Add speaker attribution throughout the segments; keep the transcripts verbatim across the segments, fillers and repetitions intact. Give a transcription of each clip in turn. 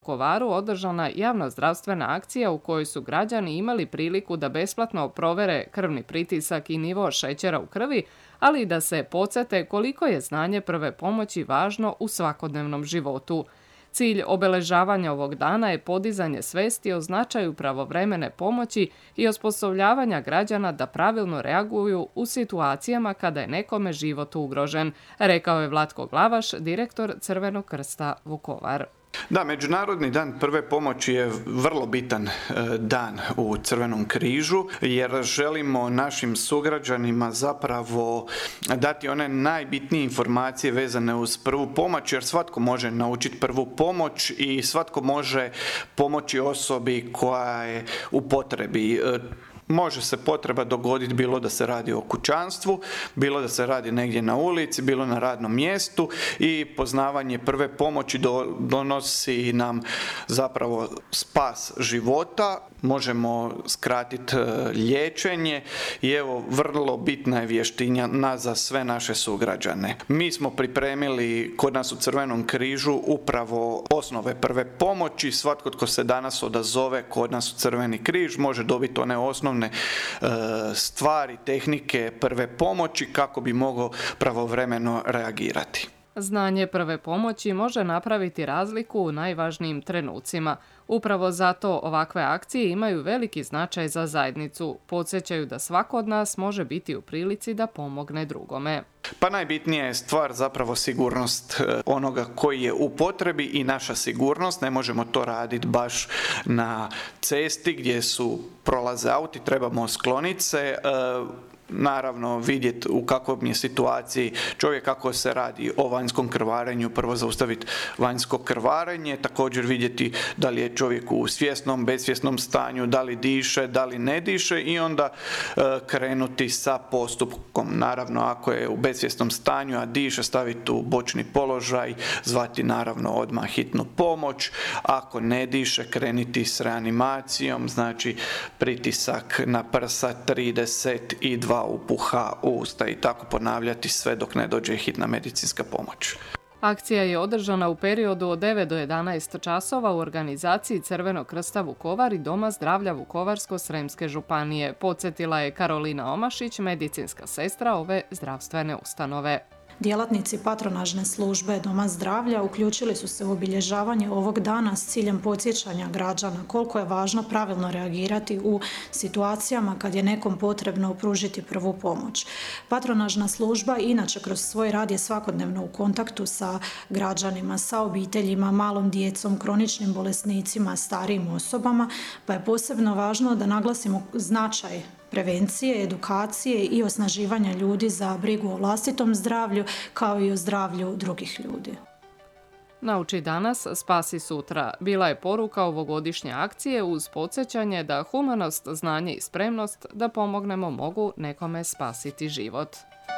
Speaker 1: Vukovaru održana javna zdravstvena akcija u kojoj su građani imali priliku da besplatno provere krvni pritisak i nivo šećera u krvi, ali i da se podsjete koliko je znanje prve pomoći važno u svakodnevnom životu. Cilj obeležavanja ovog dana je podizanje svesti o značaju pravovremene pomoći i osposobljavanja građana da pravilno reaguju u situacijama kada je nekome život ugrožen, rekao je Vlatko Glavaš, direktor Crvenog krsta Vukovar.
Speaker 2: Da, Međunarodni dan prve pomoći je vrlo bitan dan u Crvenom križu jer želimo našim sugrađanima zapravo dati one najbitnije informacije vezane uz prvu pomoć, jer svatko može naučiti prvu pomoć i svatko može pomoći osobi koja je u potrebi. Može se potreba dogoditi bilo da se radi o kućanstvu, bilo da se radi negdje na ulici, bilo na radnom mjestu i poznavanje prve pomoći do, donosi nam zapravo spas života. Možemo skratiti liječenje i evo vrlo bitna je vještina za sve naše sugrađane. Mi smo pripremili kod nas u Crvenom križu upravo osnove prve pomoći. Svatko tko se danas odazove kod nas u Crveni križ može dobiti one osnovne stvari, tehnike prve pomoći kako bi mogao pravovremeno reagirati.
Speaker 1: Znanje prve pomoći može napraviti razliku u najvažnijim trenucima. Upravo zato ovakve akcije imaju veliki značaj za zajednicu. Podsjećaju da svako od nas može biti u prilici da pomogne drugome.
Speaker 2: Pa najbitnija je stvar zapravo sigurnost onoga koji je u potrebi i naša sigurnost. Ne možemo to raditi baš na cesti gdje su prolaze auti, trebamo skloniti se. Naravno vidjeti u kakvom je situaciji čovjek, kako se radi o vanjskom krvarenju, prvo zaustaviti vanjsko krvarenje, također vidjeti da li je čovjek u svjesnom, besvjesnom stanju, da li diše, da li ne diše i onda e, krenuti sa postupkom. Naravno ako je u besvjesnom stanju, a diše, staviti u bočni položaj, zvati naravno odmah hitnu pomoć. Ako ne diše, krenuti s reanimacijom, znači pritisak na prsa trideset dva upuha u usta i tako ponavljati sve dok ne dođe hitna medicinska pomoć.
Speaker 1: Akcija je održana u periodu od devet do jedanaest časova u organizaciji Crvenog krsta Vukovar i Doma zdravlja Vukovarsko-sremske županije, podsjetila je Karolina Omašić, medicinska sestra ove zdravstvene ustanove.
Speaker 3: Djelatnici patronažne službe Doma zdravlja uključili su se u obilježavanje ovog dana s ciljem podsjećanja građana koliko je važno pravilno reagirati u situacijama kad je nekom potrebno pružiti prvu pomoć. Patronažna služba inače kroz svoj rad je svakodnevno u kontaktu sa građanima, sa obiteljima, malom djecom, kroničnim bolesnicima, starijim osobama, pa je posebno važno da naglasimo značaj prevencije, edukacije i osnaživanja ljudi za brigu o vlastitom zdravlju kao i o zdravlju drugih ljudi.
Speaker 1: Nauči danas, spasi sutra. Bila je poruka ovogodišnje akcije uz podsjećanje da humanost, znanje i spremnost da pomognemo mogu nekome spasiti život.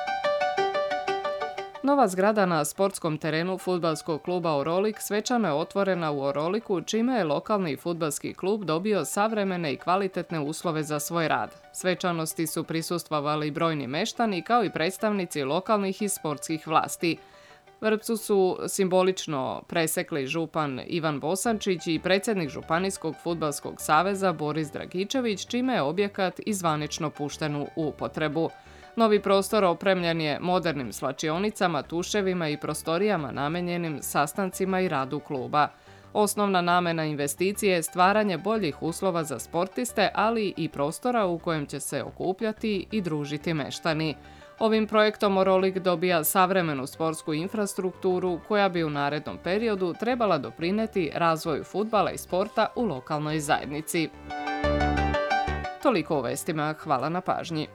Speaker 1: Nova zgrada na sportskom terenu fudbalskog kluba Orolik svečano je otvorena u Oroliku, čime je lokalni fudbalski klub dobio savremene i kvalitetne uslove za svoj rad. Svečanosti su prisustvovali brojni meštani kao i predstavnici lokalnih i sportskih vlasti. Vrpcu su simbolično presekli župan Ivan Bosančić i predsjednik Županijskog fudbalskog saveza Boris Dragičević, čime je objekat i zvanično pušten u upotrebu. Novi prostor opremljen je modernim slačionicama, tuševima i prostorijama namenjenim sastancima i radu kluba. Osnovna namena investicije je stvaranje boljih uslova za sportiste, ali i prostora u kojem će se okupljati i družiti meštani. Ovim projektom Orolik dobija savremenu sportsku infrastrukturu koja bi u narednom periodu trebala doprinijeti razvoju fudbala i sporta u lokalnoj zajednici. Toliko u vestima, hvala na pažnji.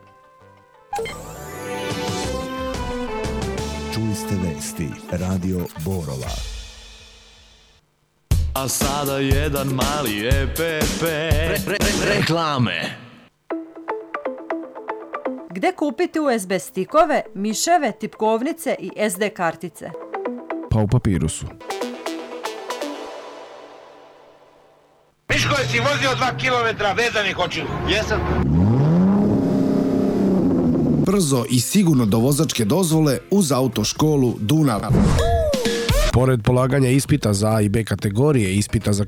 Speaker 4: Čuli ste vesti Radio Borova.
Speaker 5: A sada jedan mali E P P. Re, re, re, reklame.
Speaker 6: Gde kupiti U S B stikove, miševe, tipkovnice i S D kartice?
Speaker 7: Pa u Papirusu.
Speaker 8: Miško, jesi vozio dva kilometra vezanih očiju? Jesam.
Speaker 7: Brzo i sigurno do vozačke dozvole uz autoškolu Dunav.
Speaker 9: Pored polaganja ispita za A i B kategorije, ispita za